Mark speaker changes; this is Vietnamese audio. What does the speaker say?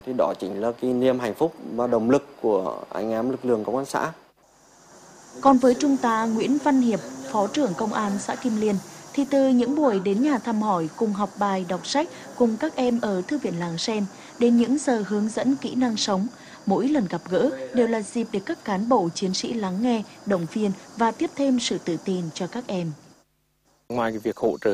Speaker 1: Thì đó chính là cái niềm hạnh phúc và động lực của anh em lực lượng công an xã.
Speaker 2: Còn với Trung tá Nguyễn Văn Hiệp, Phó trưởng Công an xã Kim Liên, thì từ những buổi đến nhà thăm hỏi cùng học bài, đọc sách cùng các em ở Thư viện Làng Sen đến những giờ hướng dẫn kỹ năng sống, mỗi lần gặp gỡ đều là dịp để các cán bộ chiến sĩ lắng nghe, động viên và tiếp thêm sự tự tin cho các em.
Speaker 3: Ngoài cái việc hỗ trợ